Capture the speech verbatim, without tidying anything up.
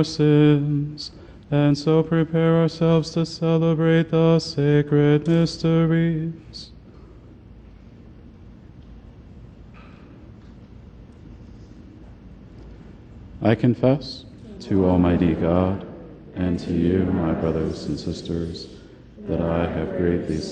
sins, and so prepare ourselves to celebrate the sacred mysteries. I confess to Almighty God and to you, my brothers and sisters, that I have greatly